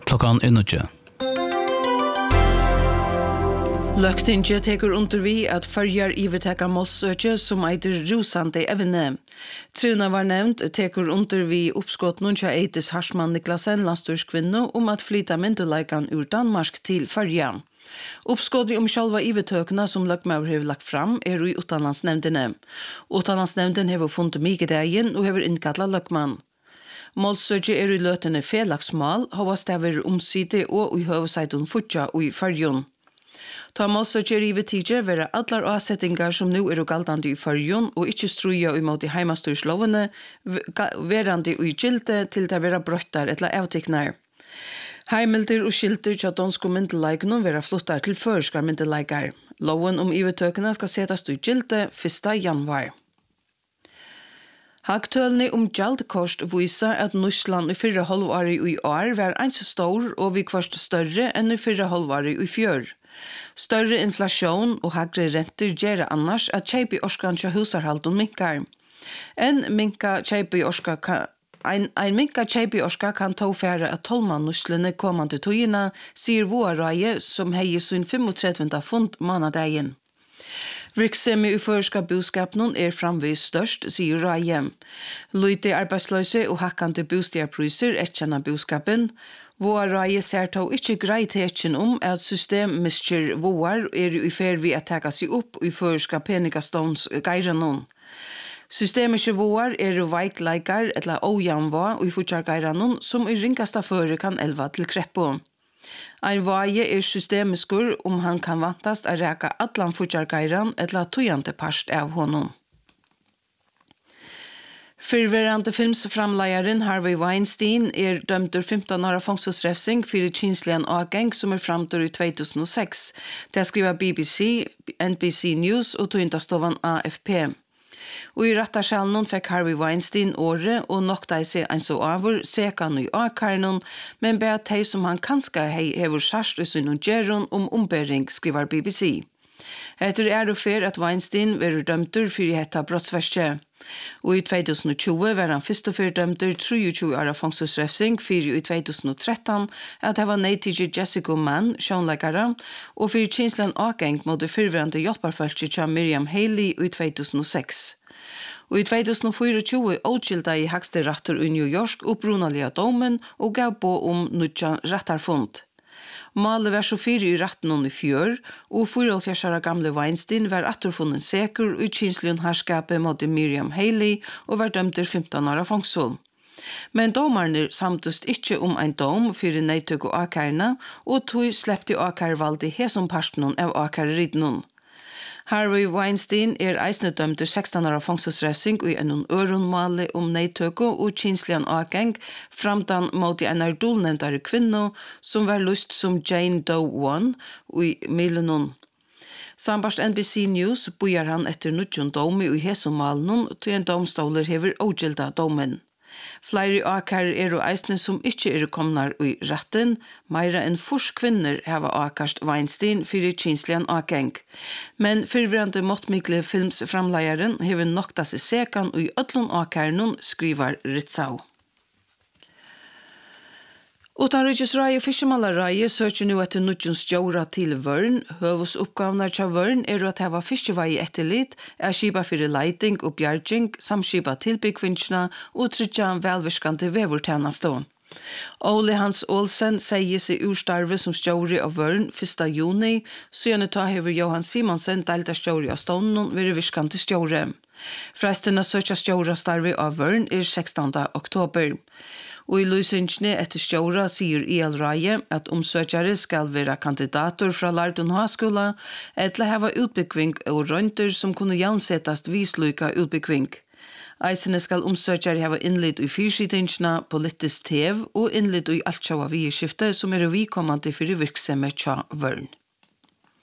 Klokkan 11. Løgtinget tekur under vi at førjar iveteka målsøkje som eitur rusande evne. Truna var nevnt tekur under vi oppskott nunja Eitis Harsman Niklasen, landstyrskvinno, at flyta myndeleikan ur Danmark til førja. Uppskottet själva ivetøkene som Løgmaur har lagt fram i utenlandsnevndene. Utenlandsnevnden har funnet mye dagen og har innkallet Løgman. Målsøkje i løtene felagsmål, hva staver omside og i høvesiden fortja og i førjon. Ta målsøkje i vetidje være allar avsettingar som nå galdande i førjon og ikke struja imot i heimastyrslovene, verande i gilde til det være brøttar eller avtiknar. Heimilder og skilter til danske myndeleikene være flottar til førskar myndeleikar. Loven ivetøkene skal settes i gilde 1. januar. Hagtølene gjaldkost viser at Nysland i 4,5 år i år var en så stor og vi kvart større enn i 4,5 år i fjør. Større inflasjon og hagre renter gjør annars at kjeipi orskan til husarhalden minkar. En minka kjeipi orska kan tåfære at 12 mann Nyslene kommande tøyene, sier Vårøye som heier sin 35. fund manadagen. Virksemi i førska boskapen framvis størst, sier Røye. Lite arbeidsløse og hakkande bostadpriser etkjenner boskapen. Vårøye ser tog ikke greitheten at systemmister våar i ferd vi at taka seg opp i førska peningaståns geirenon. Systemiske våar veikleikar eller ojamva i futjargeirenon som i ringasta føre kan elva til kreppo. Ein vaje systemiskur han kan vantast a reka allan futjargeiran eller tøyante parst av honom. Fyrverande filmsframleieren Harvey Weinstein dømd 15 år fångselsrefsing for kinsligen avgang som framtur i 2006. Det skriver BBC, NBC News og tøyntastovan AFP. Og i rattarskjalen fikk Harvey Weinstein året og nokta seg en så avur sekan i akarnon, men be at som han kanskje hever sørst i sin gjeron ombering, skriver BBC. Etter og fer at Weinstein var dømtur for hetta brottsverste. Og i 2020 var han først og fyrt dømtur 23 år fångselsrefsing for i 2013 at det var neitidig Jessica Mann, sjånleikere, og for kinslen avgang mot det fyrverande hjelparfølge til Miriam Haley i 2006. Og i 2024 åtskilda i Høgsterett i New York opprunalige domen og gav på nødja rettarfond. Malet var så 4 i retten i fjør, og 44 år gamle Weinstein var atterfunnen seker i kinslen herskapet mot Miriam Haley og var dømt til 15 år fangsel. Men domarne samtust ikke en dom for neitøk og akærene, og tog sleppte akærvalg i hesomparsten av akærridden. Harvey Weinstein eisne dømt til 16 år fångselsrefsing i en øronmale neitøko og kinsligen avgang framdan mot en dolnevndare kvinno som var lyst som Jane Doe 1 i Milenon. Sambarst NBC News bojar han etter nødjon domi i hesomalen til en domstoler hever ogilda domen. Flere akar og eisne som ikke komnar i retten, meira enn fors kvinner hava akarst Weinstein for kinsligen avgang. Men fyrverande måttmikle filmsframleieren hever nokta seg sekan i ötlun akarnon, skriver Ritzau. Utanriksrøye og fiskemallerøye søker nå etter nødjens stjåra til Vørn. Høvus oppgavene til Vørn at hava fiskevei etterlit, skipa for leiting og bjerging, samskipa tilbyggvinnsene og tryggja velvirskande vevortjeneste. Ole Hans Olsen sier seg urstarve som stjåri av Vørn 1. juni, så ta hever Johan Simonsen delta stjåri av stånden ved virkande stjåre. Frestene søker stjåra starve av Vørn 16. oktober. Og i løsingene etter stjåra sier E.L. Røye at omsøkjere skal være kandidater fra Lardun Høgskola eller hava utbyggving og rønter som kunne jaunsettast vislyka utbyggving. Eisene skal omsøkjere hava innlitt i fyrskittingene, politisk tev og innlitt i altsjåa vieskifte som vikommande for virksomhet tja Vørn.